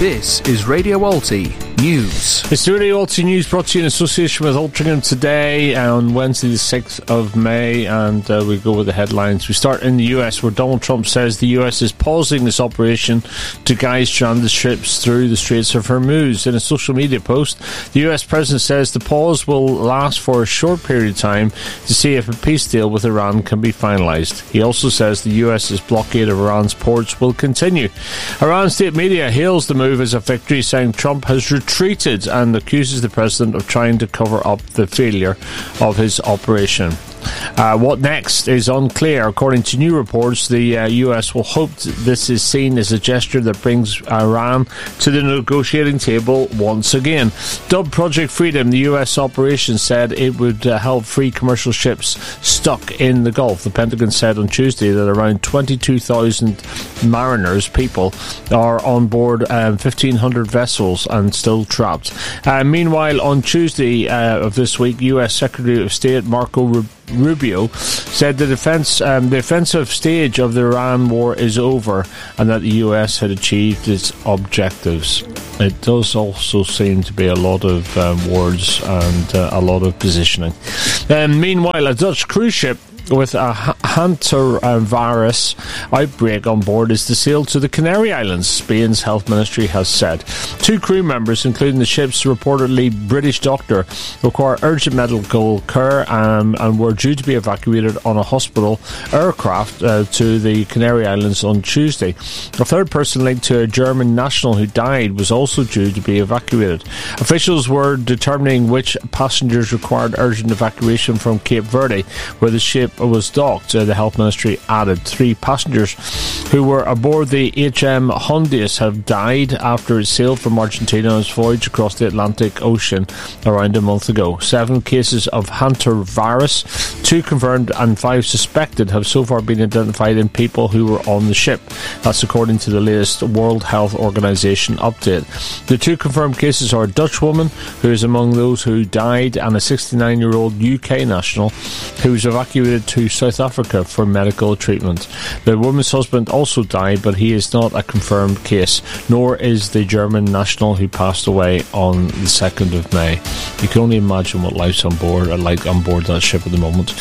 This is Radio Alti News. It's the Radio Alti News brought to you in association with Altrincham today on Wednesday the 6th of May, and we go with the headlines. We start in the US, where Donald Trump says the US is pausing this operation to guide stranded ships through the Straits of Hormuz. In a social media post, the US president says the pause will last for a short period of time to see if a peace deal with Iran can be finalised. He also says the US's blockade of Iran's ports will continue. Iran state media hails the move as a victory, saying Trump has retreated and accuses the president of trying to cover up the failure of his operation. What next is unclear. According to new reports, the US will hope this is seen as a gesture that brings Iran to the negotiating table once again. Dubbed Project Freedom, the US operation said it would help free commercial ships stuck in the Gulf. The Pentagon said on Tuesday that around 22,000 mariners, people, are on board 1,500 vessels and still trapped. Meanwhile, on Tuesday of this week, US Secretary of State Marco Rubio said the offensive stage of the Iran war is over and that the US had achieved its objectives. It does also seem to be a lot of words and a lot of positioning. Meanwhile, a Dutch cruise ship with a hantavirus outbreak on board is to sail to the Canary Islands, Spain's health ministry has said. 2 crew members, including the ship's reportedly British doctor, require urgent medical care and were due to be evacuated on a hospital aircraft to the Canary Islands on Tuesday. A third person linked to a German national who died was also due to be evacuated. Officials were determining which passengers required urgent evacuation from Cape Verde, where the ship was docked. The health ministry added 3 passengers who were aboard the HM Hondius have died after it sailed from Argentina on its voyage across the Atlantic Ocean around a month ago. 7 cases of hantavirus, 2 confirmed and 5 suspected, have so far been identified in people who were on the ship. That's according to the latest World Health Organization update. The 2 confirmed cases are a Dutch woman who is among those who died and a 69-year-old UK national who was evacuated to South Africa for medical treatment. The woman's husband also died, but he is not a confirmed case, nor is the German national who passed away on the 2nd of May. You can only imagine what life's on board that ship at the moment.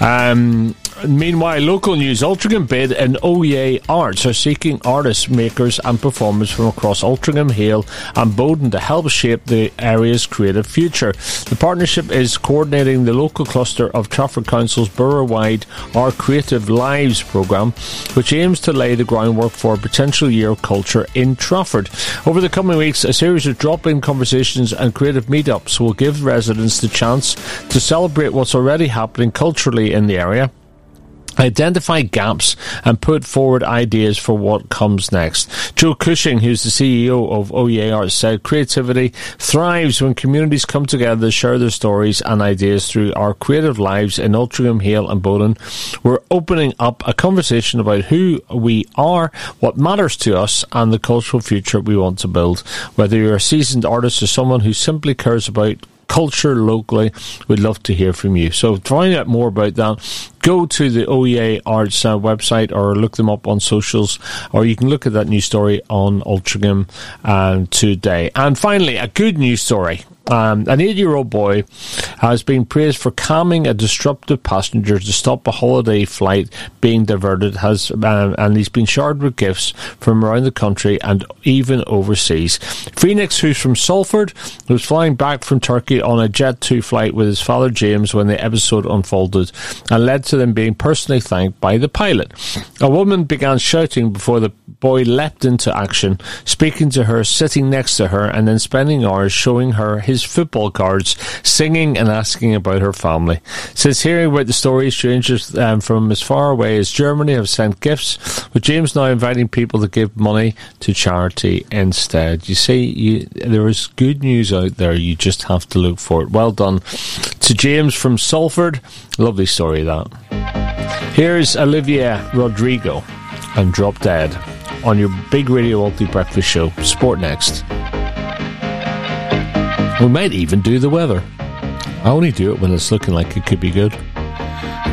Meanwhile, local news. Altrincham Bid and OEA Arts are seeking artists, makers and performers from across Altrincham, Hale and Bowden to help shape the area's creative future. The partnership is coordinating the local cluster of Trafford Council's borough-wide Our Creative Lives programme, which aims to lay the groundwork for a potential year of culture in Trafford. Over the coming weeks, a series of drop-in conversations and creative meetups will give residents the chance to celebrate what's already happening culturally in the area, identify gaps and put forward ideas for what comes next. Joe Cushing, who's the CEO of OEA Arts, said creativity thrives when communities come together to share their stories and ideas through Our Creative Lives in Altrincham, Hale and Bowden. We're opening up a conversation about who we are, what matters to us and the cultural future we want to build. Whether you're a seasoned artist or someone who simply cares about culture locally, we'd love to hear from you. So to find out more about that, go to the OEA Arts website or look them up on socials, or you can look at that news story on Altrincham today. And finally, a good news story. An 8-year-old boy has been praised for calming a disruptive passenger to stop a holiday flight being diverted, and he's been showered with gifts from around the country and even overseas. Phoenix, who's from Salford, was flying back from Turkey on a Jet2 flight with his father James when the episode unfolded and led to them being personally thanked by the pilot. A woman began shouting before the boy leapt into action, speaking to her, sitting next to her, and then spending hours showing her his football cards, singing and asking about her family. Since hearing about the story, strangers from as far away as Germany have sent gifts, with James now inviting people to give money to charity instead. You see, there is good news out there, you just have to look for it. Well done to James from Salford. Lovely story, that. Here's Olivia Rodrigo and Drop Dead on your big Radio Alti breakfast show. Sport next. We might even do the weather. I only do it when it's looking like it could be good.